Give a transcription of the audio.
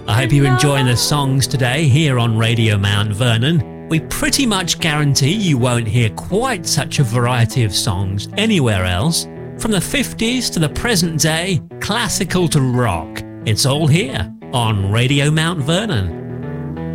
I hope you're enjoying the songs today here on Radio Mount Vernon. We pretty much guarantee you won't hear quite such a variety of songs anywhere else. From the 50s to the present day, classical to rock, it's all here on Radio Mount Vernon.